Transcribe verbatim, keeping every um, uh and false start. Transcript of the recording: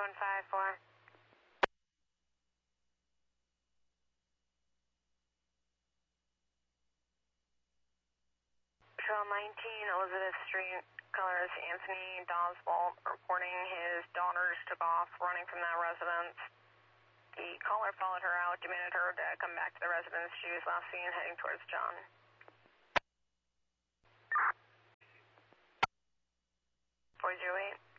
one five four. Patrol nineteen, Elizabeth Street, colors Anthony Doswalt, reporting his daughters took off running from that residence. The caller followed her out, demanded her to come back to the residence. She was last seen heading towards John. four zero eight.